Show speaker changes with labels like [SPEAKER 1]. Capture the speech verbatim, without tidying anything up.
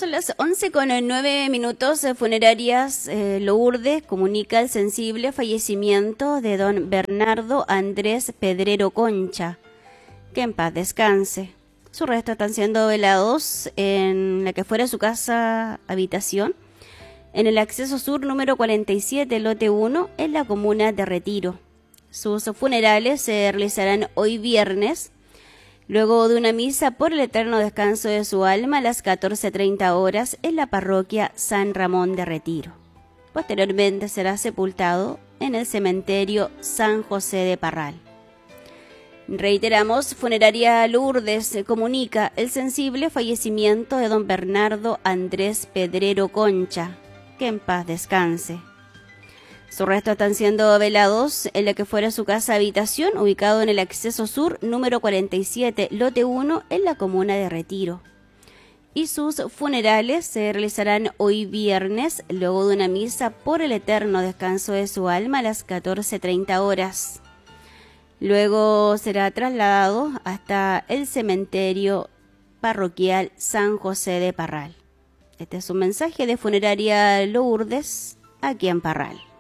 [SPEAKER 1] son las once con nueve minutos. Funerarias eh, Lourdes comunica el sensible fallecimiento de don Bernardo Andrés Pedrero Concha. Que en paz descanse. Sus restos están siendo velados en la que fuera su casa habitación, en el acceso sur número cuarenta y siete, lote uno, en la comuna de Retiro. Sus funerales se realizarán hoy viernes, luego de una misa por el eterno descanso de su alma a las catorce treinta horas en la parroquia San Ramón de Retiro. Posteriormente será sepultado en el cementerio San José de Parral. Reiteramos, Funeraria Lourdes comunica el sensible fallecimiento de don Bernardo Andrés Pedrero Concha. Que en paz descanse. Sus restos están siendo velados en la que fuera su casa habitación, ubicado en el acceso sur número cuarenta y siete, lote uno, en la comuna de Retiro. Y sus funerales se realizarán hoy viernes, luego de una misa por el eterno descanso de su alma a las catorce treinta horas. Luego será trasladado hasta el cementerio parroquial San José de Parral. Este es un mensaje de Funeraria Lourdes, aquí en Parral.